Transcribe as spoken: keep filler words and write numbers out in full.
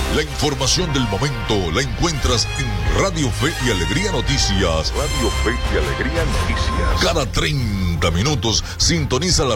La información del momento la encuentras en Radio Fe y Alegría Noticias. Radio Fe y Alegría Noticias. Cada treinta minutos sintoniza la